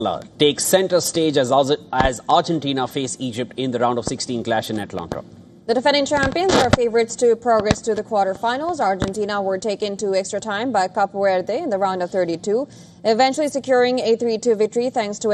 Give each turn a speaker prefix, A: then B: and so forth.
A: takes center stage as Argentina face Egypt in the round of 16 clash in Atlanta.
B: The defending champions are favorites to progress to the quarterfinals. Argentina were taken to extra time by Cape Verde in the round of 32, eventually securing a 3-2 victory thanks to